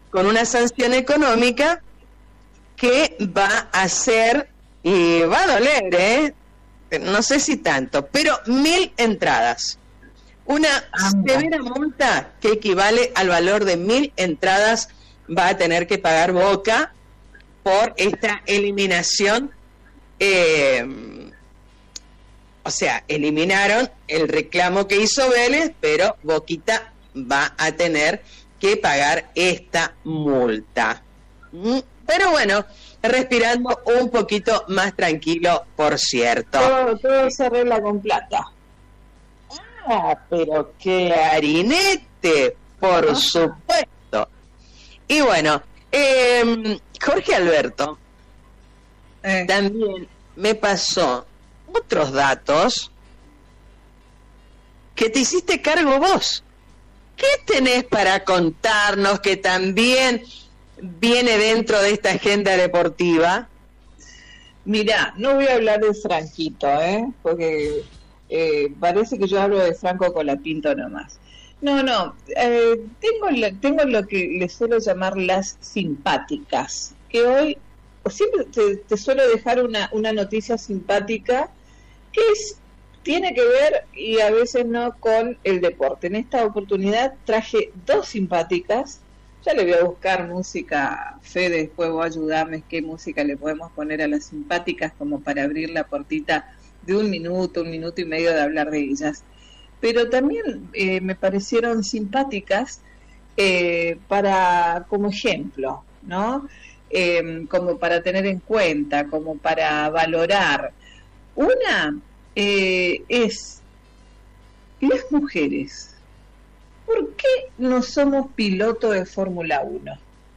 con una sanción económica que va a ser, y va a doler, no sé si tanto, pero 1.000 entradas. Una severa multa que equivale al valor de 1.000 entradas va a tener que pagar Boca por esta eliminación. O sea, eliminaron el reclamo que hizo Vélez, pero Boquita va a tener que pagar esta multa. Pero bueno, respirando un poquito más tranquilo, por cierto. Todo se arregla con plata. Pero clarinete, por supuesto. Y bueno, Jorge Alberto también me pasó otros datos que te hiciste cargo vos. ¿Qué tenés para contarnos que también viene dentro de esta agenda deportiva? Mirá, no voy a hablar de Franquito, porque parece que yo hablo de Franco Colapinto nomás. No, tengo lo que les suelo llamar las simpáticas, que hoy siempre te suelo dejar una noticia simpática que tiene que ver y a veces no con el deporte. En esta oportunidad traje dos simpáticas. Ya le voy a buscar música, Fede, después vos ayudame qué música le podemos poner a las simpáticas como para abrir la puertita de un minuto y medio de hablar de ellas. Pero también me parecieron simpáticas como ejemplo, ¿no? Como para tener en cuenta, como para valorar. Una es las mujeres. ¿Por qué no somos pilotos de Fórmula 1?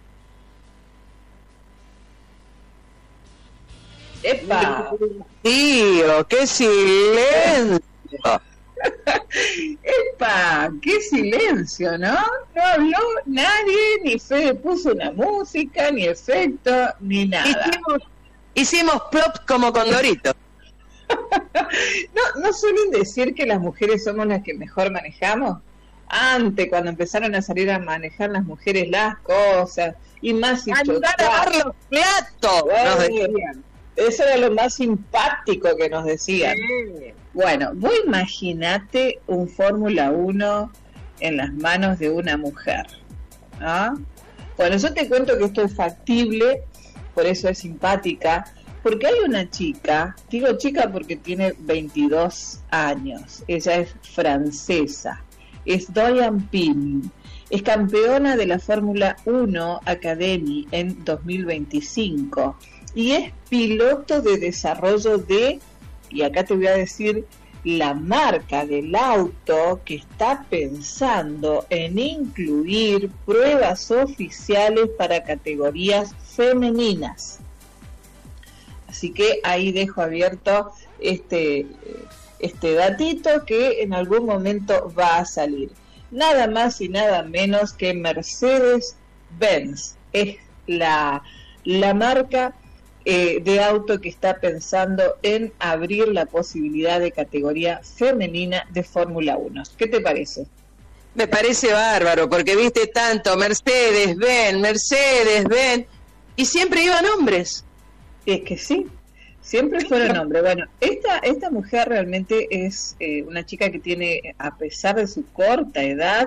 ¡Epa! ¡Tío, qué silencio! ¡Epa! ¡Qué silencio!, ¿no? No habló nadie, ni Fede puso una música, ni efecto, ni nada. Hicimos plop como Condorito. ¿No suelen decir que las mujeres somos las que mejor manejamos? Antes, cuando empezaron a salir a manejar las mujeres las cosas, y más ¡andar a lavar los platos! Nos decían. Eso era lo más simpático que nos decían. Sí. Bueno, vos imaginate un Fórmula 1 en las manos de una mujer, ¿no? Bueno, yo te cuento que esto es factible, por eso es simpática, porque hay una chica, digo chica porque tiene 22 años, ella es francesa, es Diane Pin, es campeona de la Fórmula 1 Academy en 2025 y es piloto de desarrollo de, y acá te voy a decir, la marca del auto que está pensando en incluir pruebas oficiales para categorías femeninas. Así que ahí dejo abierto este datito que en algún momento va a salir. Nada más y nada menos que Mercedes-Benz es la marca de auto que está pensando en abrir la posibilidad de categoría femenina de Fórmula 1. ¿Qué te parece? Me parece bárbaro, porque viste tanto Mercedes-Benz, y siempre iban hombres. Es que sí, siempre fueron hombres. Bueno, esta mujer realmente es una chica que tiene, a pesar de su corta edad,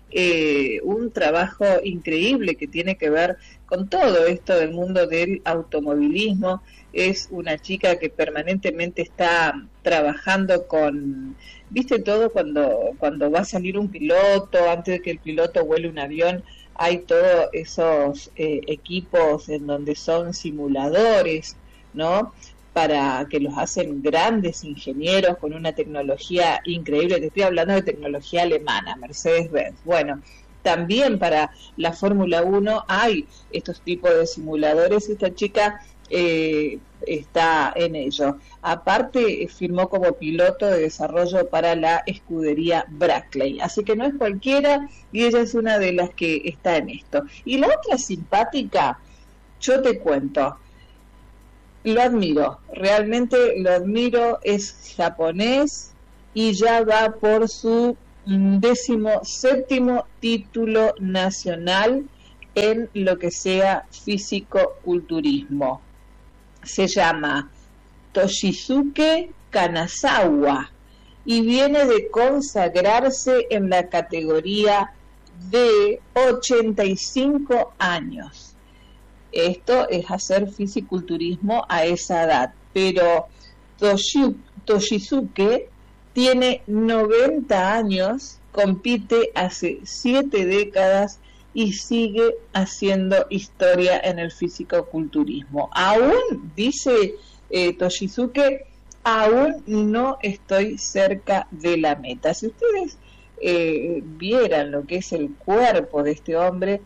un trabajo increíble que tiene que ver con todo esto del mundo del automovilismo. Es una chica que permanentemente está trabajando con, viste, todo cuando va a salir un piloto, antes de que el piloto vuele un avión, hay todos esos equipos en donde son simuladores, ¿no? Para que los hacen grandes ingenieros con una tecnología increíble. Te estoy hablando de tecnología alemana, Mercedes-Benz. Bueno, también para la Fórmula 1 hay estos tipos de simuladores. Esta chica está en ello. Aparte, firmó como piloto de desarrollo para la escudería Brackley. Así que no es cualquiera y ella es una de las que está en esto. Y la otra simpática, yo te cuento, lo admiro, realmente lo admiro, es japonés y ya va por su 17º título nacional en lo que sea físico-culturismo. Se llama Toshizuke Kanazawa y viene de consagrarse en la categoría de 85 años. Esto es hacer fisiculturismo a esa edad, pero Toshizuke tiene 90 años, compite hace 7 décadas y sigue haciendo historia en el fisicoculturismo. Aún, dice Toshizuke, aún no estoy cerca de la meta. Si ustedes vieran lo que es el cuerpo de este hombre,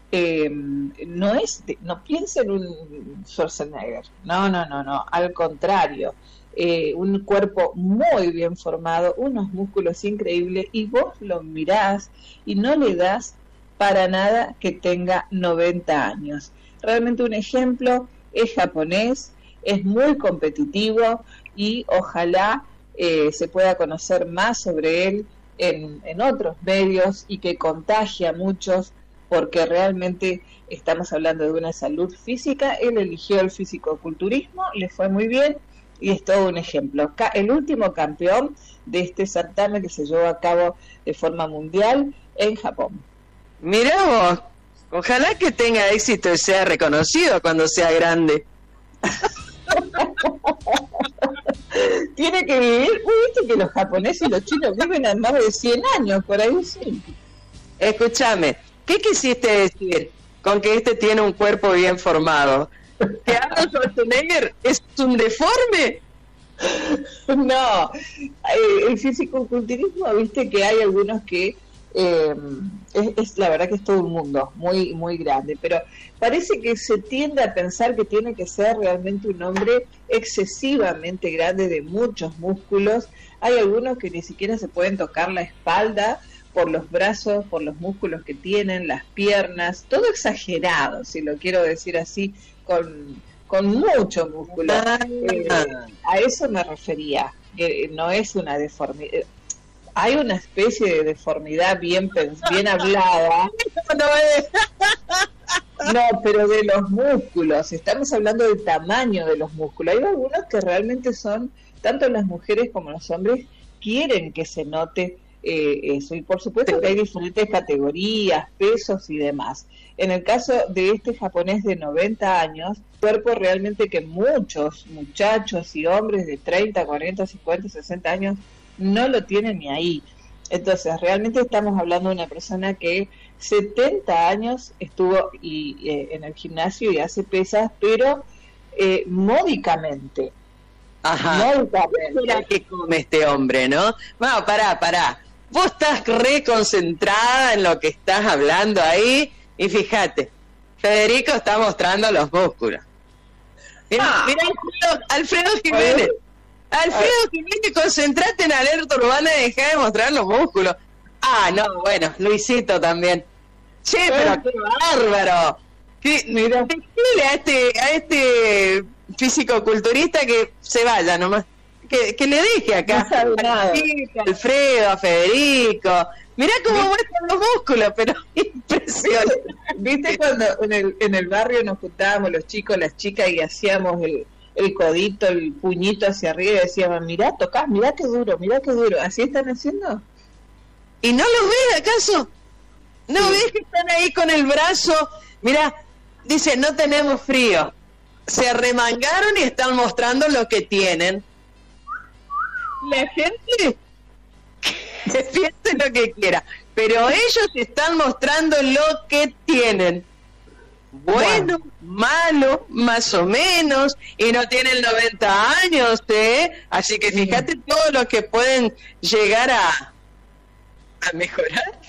no piensen en un Schwarzenegger, no, al contrario, un cuerpo muy bien formado, unos músculos increíbles, y vos lo mirás y no le das para nada que tenga 90 años. Realmente un ejemplo, es japonés, es muy competitivo y ojalá se pueda conocer más sobre él en otros medios y que contagie a muchos, porque realmente estamos hablando de una salud física. Él eligió el fisicoculturismo, le fue muy bien y es todo un ejemplo. El último campeón de este certamen que se llevó a cabo de forma mundial en Japón. Mirá vos, ojalá que tenga éxito y sea reconocido cuando sea grande. Tiene que vivir, viste que los japoneses y los chinos viven a más de 100 años, por ahí sí. Escúchame, ¿qué quisiste decir con que este tiene un cuerpo bien formado? ¿Que Arnold Schwarzenegger es un deforme? No, el fisicoculturismo, viste que hay algunos que es la verdad que es todo un mundo muy muy grande, pero parece que se tiende a pensar que tiene que ser realmente un hombre excesivamente grande, de muchos músculos. Hay algunos que ni siquiera se pueden tocar la espalda por los brazos, por los músculos que tienen, las piernas, todo exagerado, si lo quiero decir así, con mucho músculo. A eso me refería, que no es una deformidad. Hay una especie de deformidad bien hablada. No, pero de los músculos. Estamos hablando del tamaño de los músculos. Hay algunos que realmente son, tanto las mujeres como los hombres, quieren que se note eso. Y por supuesto que hay diferentes categorías, pesos y demás. En el caso de este japonés de 90 años, cuerpo realmente que muchos muchachos y hombres de 30, 40, 50, 60 años no lo tienen ni ahí. Entonces realmente estamos hablando de una persona que 70 años estuvo en el gimnasio y hace pesas, pero módicamente. Ajá. Módicamente. Mira que come este hombre, ¿no? Bueno, pará. Vos estás reconcentrada en lo que estás hablando ahí y fíjate, Federico está mostrando los músculos. Mira Alfredo Jiménez. Alfredo Jiménez, concentrate en Alerta Urbana y dejá de mostrar los músculos. Ah, no, bueno, Luisito también. Che, pero qué bárbaro. Mira, dile a este físico-culturista que se vaya nomás. Que le deje acá a Alfredo, a Federico. Mirá cómo muestran los músculos, pero impresionante. ¿Viste cuando en el barrio nos juntábamos los chicos, las chicas y hacíamos el codito, el puñito hacia arriba y decíamos, mirá, tocás, mirá qué duro, ¿así están haciendo? ¿Y no los ves acaso? ¿No sí ves que están ahí con el brazo? Mirá, dice, no tenemos frío. Se arremangaron y están mostrando lo que tienen. La gente que piense lo que quiera, pero ellos están mostrando lo que tienen. Bueno, malo, más o menos, y no tienen 90 años, así que fíjate todo lo que pueden llegar a mejorar.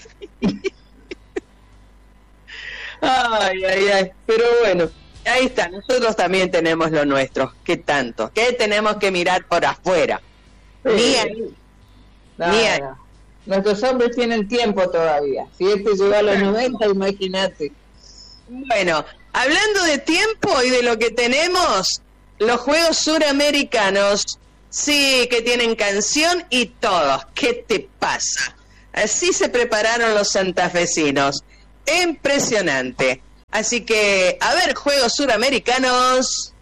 Ay, pero bueno, ahí está, nosotros también tenemos lo nuestro. ¿Qué tanto? ¿Qué tenemos que mirar por afuera? Ni ahí. Nuestros hombres tienen tiempo todavía. Si este llegó a los 90, imagínate. Bueno, hablando de tiempo y de lo que tenemos, los Juegos Suramericanos, sí, que tienen canción y todo. ¿Qué te pasa? Así se prepararon los santafesinos. Impresionante. Así que, a ver, juegos suramericanos.